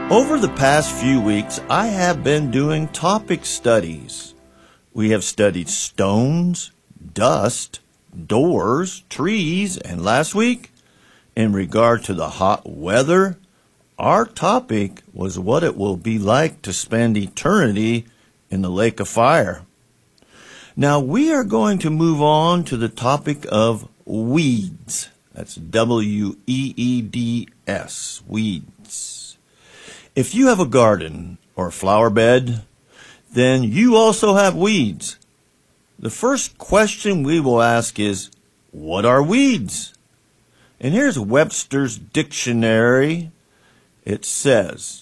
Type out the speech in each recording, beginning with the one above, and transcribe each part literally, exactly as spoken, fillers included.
Over the past few weeks, I have been doing topic studies. We have studied stones, dust, doors, trees, and last week, in regard to the hot weather, our topic was what it will be like to spend eternity in the lake of fire. Now we are going to move on to the topic of weeds. That's W E E D S, weeds. If you have a garden or a flower bed, then you also have weeds. The first question we will ask is, what are weeds? And here's Webster's dictionary. It says,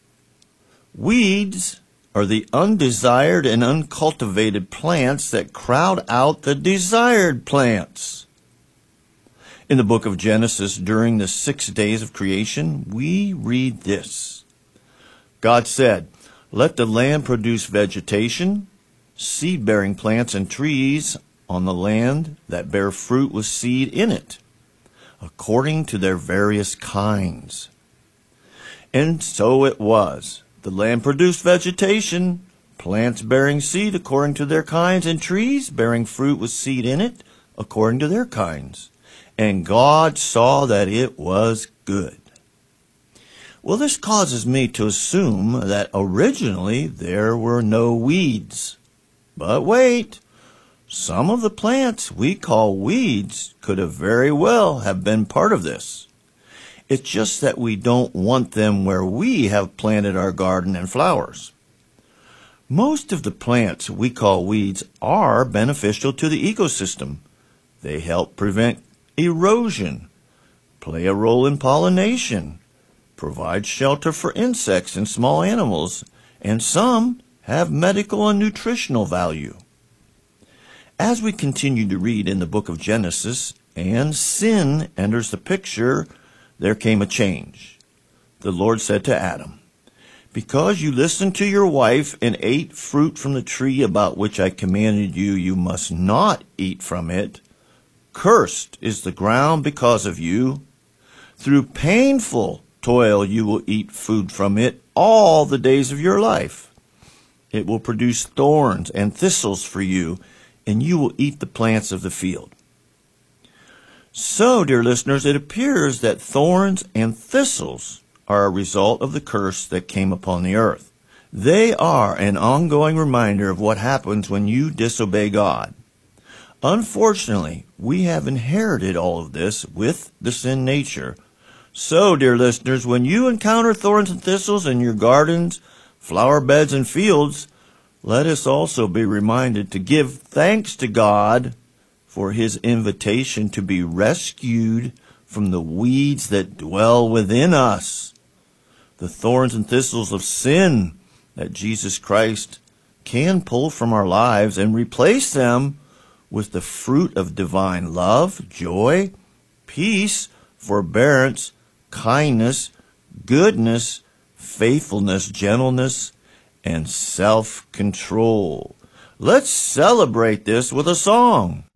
weeds are the undesired and uncultivated plants that crowd out the desired plants. In the book of Genesis, during the six days of creation, we read this. God said, "Let the land produce vegetation, seed-bearing plants and trees on the land that bear fruit with seed in it, according to their various kinds." And so it was. The land produced vegetation, plants bearing seed according to their kinds, and trees bearing fruit with seed in it according to their kinds. And God saw that it was good. Well, this causes me to assume that originally there were no weeds. But wait, some of the plants we call weeds could have very well have been part of this. It's just that we don't want them where we have planted our garden and flowers. Most of the plants we call weeds are beneficial to the ecosystem. They help prevent erosion, play a role in pollination, provide shelter for insects and small animals, and some have medical and nutritional value. As we continue to read in the book of Genesis, and sin enters the picture, there came a change. The Lord said to Adam, "Because you listened to your wife and ate fruit from the tree about which I commanded you, you must not eat from it. Cursed is the ground because of you. Through painful toil you will eat food from it all the days of your life. It will produce thorns and thistles for you, and you will eat the plants of the field." So, dear listeners, it appears that thorns and thistles are a result of the curse that came upon the earth. They are an ongoing reminder of what happens when you disobey God. Unfortunately, we have inherited all of this with the sin nature. So, dear listeners, when you encounter thorns and thistles in your gardens, flower beds, and fields, let us also be reminded to give thanks to God for his invitation to be rescued from the weeds that dwell within us, the thorns and thistles of sin that Jesus Christ can pull from our lives and replace them with the fruit of divine love, joy, peace, forbearance, kindness, goodness, faithfulness, gentleness, and self-control. Let's celebrate this with a song.